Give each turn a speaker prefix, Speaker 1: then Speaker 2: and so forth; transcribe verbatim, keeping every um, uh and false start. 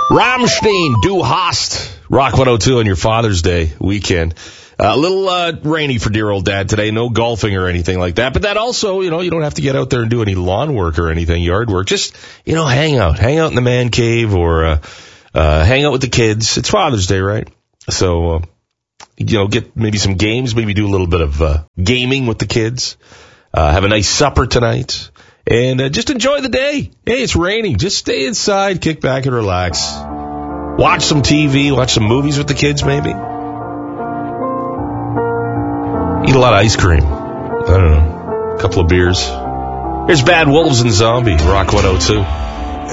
Speaker 1: Rammstein, Du Hast, Rock one oh two on your Father's Day weekend. Uh, a little uh, rainy for dear old dad today. No golfing or anything like that. But that also, you know, you don't have to get out there and do any lawn work or anything, yard work. Just, you know, hang out. Hang out in the man cave or uh, uh, hang out with the kids. It's Father's Day, right? So, uh, you know, get maybe some games. Maybe do a little bit of uh, gaming with the kids. Uh, have a nice supper tonight. And uh, just enjoy the day. Hey, it's raining. Just stay inside, kick back and relax. Watch some T V. Watch some movies with the kids, maybe. Eat a lot of ice cream. I don't know. A couple of beers. Here's Bad Wolves and Zombie, Rock one oh two.